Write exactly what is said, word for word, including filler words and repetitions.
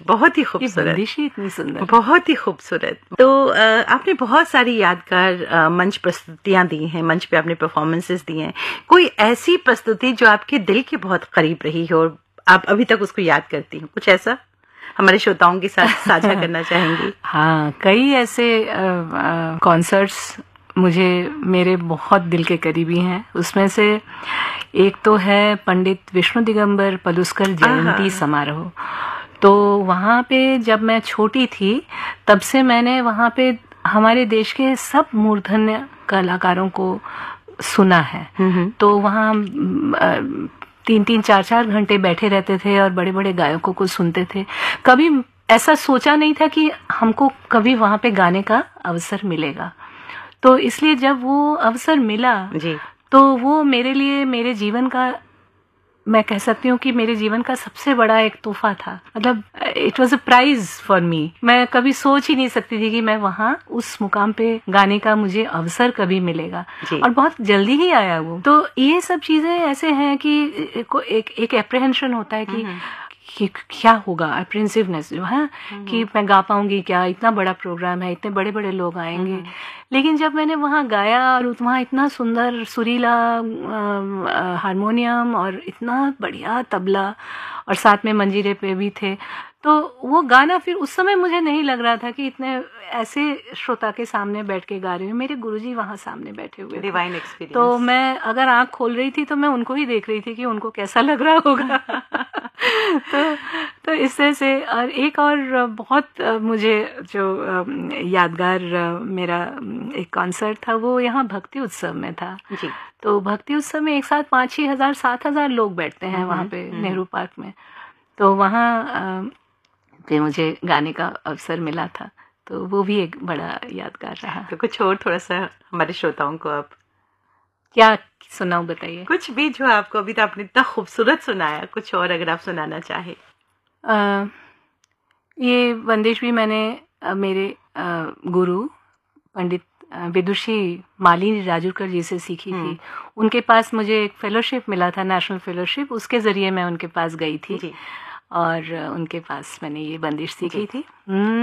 बहुत ही खूबसूरत, बंदिश ही इतनी सुंदर, बहुत ही खूबसूरत। तो आपने बहुत सारी यादगार मंच प्रस्तुतियां दी हैं, मंच पे आपने परफॉर्मेंसेस दी हैं। कोई ऐसी प्रस्तुति जो आपके दिल के बहुत करीब रही हो और आप अभी तक उसको याद करती हो, कुछ ऐसा हमारे श्रोताओं के साथ साझा करना चाहेंगी? हाँ, कई ऐसे कॉन्सर्ट्स मुझे मेरे बहुत दिल के करीबी हैं। उसमें से एक तो है पंडित विष्णु दिगंबर पलुस्कर जयंती समारोह। तो वहाँ पे जब मैं छोटी थी तब से मैंने वहाँ पे हमारे देश के सब मूर्धन्य कलाकारों को सुना है। तो वहाँ तीन तीन चार चार घंटे बैठे रहते थे और बड़े बड़े गायकों को सुनते थे। कभी ऐसा सोचा नहीं था कि हमको कभी वहाँ पे गाने का अवसर मिलेगा। तो इसलिए जब वो अवसर मिला जी, तो वो मेरे लिए मेरे जीवन का, मैं कह सकती हूँ कि मेरे जीवन का सबसे बड़ा एक तोहफा था। मतलब it was a prize for me. मैं कभी सोच ही नहीं सकती थी कि मैं वहाँ उस मुकाम पे गाने का मुझे अवसर कभी मिलेगा, और बहुत जल्दी ही आया वो। तो ये सब चीजें ऐसे हैं कि एक एक एप्रीहेंशन होता है कि कि क्या होगा, अप्रेंसिवनेस जो है कि मैं गा पाऊंगी क्या, इतना बड़ा प्रोग्राम है, इतने बड़े बड़े लोग आएंगे। लेकिन जब मैंने वहाँ गाया और वहाँ इतना सुंदर सुरीला हारमोनियम और इतना बढ़िया तबला और साथ में मंजीरे पे भी थे, तो वो गाना फिर उस समय मुझे नहीं लग रहा था कि इतने ऐसे श्रोता के सामने बैठ के गा रही हूँ। मेरे गुरुजी वहाँ सामने बैठे हुए थे, डिवाइन एक्सपीरियंस। तो मैं अगर आँख खोल रही थी तो मैं उनको ही देख रही थी कि उनको कैसा लग रहा होगा। तो तो इस तरह से। और एक और बहुत मुझे जो यादगार मेरा एक कॉन्सर्ट था वो यहाँ भक्ति उत्सव में था जी। तो भक्ति उत्सव में एक साथ पाँच छः हजार सात हजार लोग बैठते हैं वहाँ पे नेहरू पार्क में। तो वहाँ पे मुझे गाने का अवसर मिला था, तो वो भी एक बड़ा यादगार रहा। तो कुछ और थोड़ा सा हमारे श्रोताओं को आप क्या सुनाऊं, बताइए। कुछ भी जो आपको अभी तो आपने इतना खूबसूरत सुनाया, कुछ और अगर आप सुनाना चाहे। आ, ये बंदिश भी मैंने आ, मेरे आ, गुरु पंडित विदुषी मालिनी राजूरकर जी से सीखी थी। उनके पास मुझे एक फेलोशिप मिला था, नेशनल फेलोशिप, उसके जरिए मैं उनके पास गई थी और उनके पास मैंने ये बंदिश सीखी थी।